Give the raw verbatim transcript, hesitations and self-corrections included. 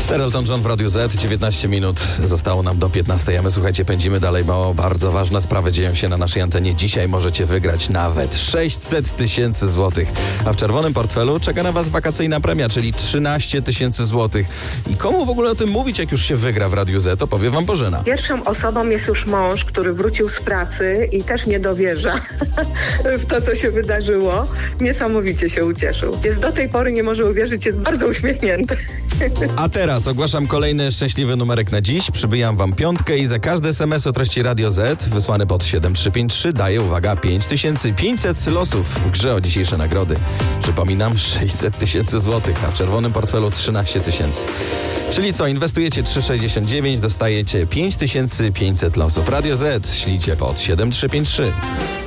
Sir Elton John w Radiu Z, dziewiętnaście minut zostało nam do piętnastej, a my, słuchajcie, pędzimy dalej, bo bardzo ważne sprawy dzieją się na naszej antenie. Dzisiaj możecie wygrać nawet sześćset tysięcy złotych, a w czerwonym portfelu czeka na was wakacyjna premia, czyli trzynaście tysięcy złotych. I komu w ogóle o tym mówić, jak już się wygra w Radiu Z, to powie wam Bożena. Pierwszą osobą jest już mąż, który wrócił z pracy i też nie dowierza w to, co się wydarzyło. Niesamowicie się ucieszył. Jest do tej pory, nie może uwierzyć, jest bardzo uśmiechnięty. A teraz ogłaszam kolejny szczęśliwy numerek na dziś. Przybijam wam piątkę i za każdy es em es o treści Radio Z wysłany pod siedem trzy pięć trzy daję, uwaga, pięć tysięcy pięćset losów w grze o dzisiejsze nagrody. Przypominam, sześćset tysięcy złotych, a w czerwonym portfelu trzynaście tysięcy. Czyli co, inwestujecie trzy sześćdziesiąt dziewięć, dostajecie pięć tysięcy pięćset losów. Radio Z ślijcie pod siedem trzy pięć trzy.